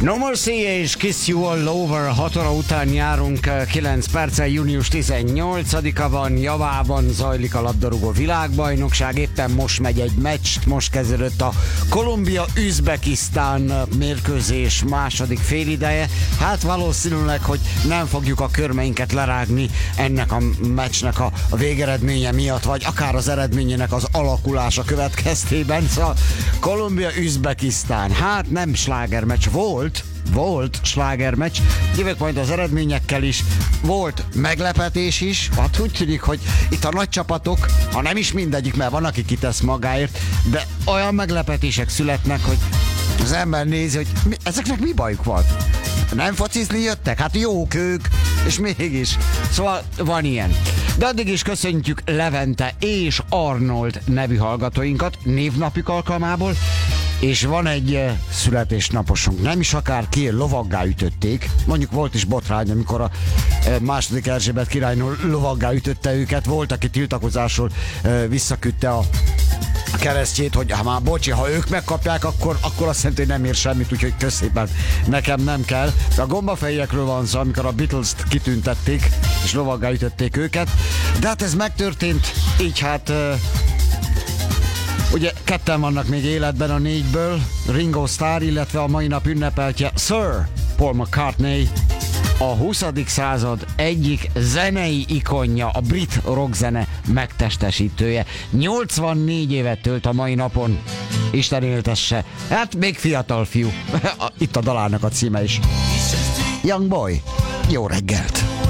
No Mercy és Kiss You All Over 6 óra után járunk 9 perccel, június 18-a van, javában zajlik a labdarúgó világbajnokság, éppen most megy egy meccs, most kezdődött a Kolumbia-Üzbekisztán mérkőzés második félideje. Hát valószínűleg, hogy nem fogjuk a körmeinket lerágni ennek a meccsnek a végeredménye miatt, vagy akár az eredményének az alakulása következtében. Szóval Kolumbia-Üzbekisztán, hát nem slágermeccs volt slágermeccs, jövök majd az eredményekkel is, volt meglepetés is, hát úgy tűnik, hogy itt a nagy csapatok, ha nem is mindegyik, mert van, aki kitesz magáért, de olyan meglepetések születnek, hogy az ember nézi, hogy ezeknek mi bajuk van? Nem focizni jöttek? Hát jók ők, és mégis. Szóval van ilyen. De addig is köszöntjük Levente és Arnold nevű hallgatóinkat névnapjuk alkalmából, és van egy születésnaposunk. Nem is akárki, lovaggá ütötték. Mondjuk volt is botrány, amikor a második Erzsébet királynő lovaggá ütötte őket. Volt, aki tiltakozásról visszaküldte a keresztjét, hogy már bocsi, ha ők megkapják, akkor azt jelenti, hogy nem ér semmit, úgyhogy köszépen, nekem nem kell. A gombafejekről van szó, amikor a Beatles-t kitüntették, és lovaggá ütötték őket. De hát ez megtörtént, így hát... Ugye ketten vannak még életben a 4-ből, Ringo Starr, illetve a mai nap ünnepeltje Sir Paul McCartney, a 20. század egyik zenei ikonja, a brit rockzene megtestesítője. 84 évet tölt a mai napon, Isten éltesse, hát még fiatal fiú. Itt a dalának a címe is. Young Boy, jó reggelt!